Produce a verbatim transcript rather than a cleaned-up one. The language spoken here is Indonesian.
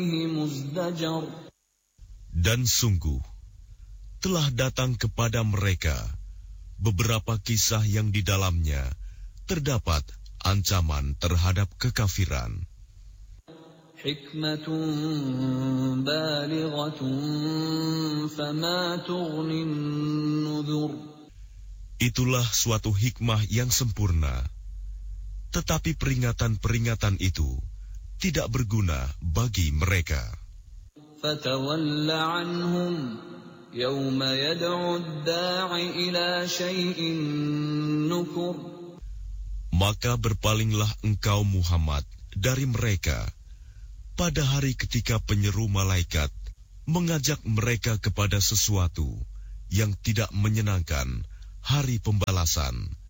مزدجر Dan sungguh, telah datang kepada mereka beberapa kisah yang di dalamnya terdapat ancaman terhadap kekafiran. حكمة بالغة فما تغني النذر. Itulah suatu hikmah yang sempurna, tetapi peringatan-peringatan itu tidak berguna bagi mereka. فتول عنهم يوم يدعو الداع إلى شيء نكر. Maka berpalinglah engkau Muhammad dari mereka pada hari ketika penyeru malaikat mengajak mereka kepada sesuatu yang tidak menyenangkan hari pembalasan.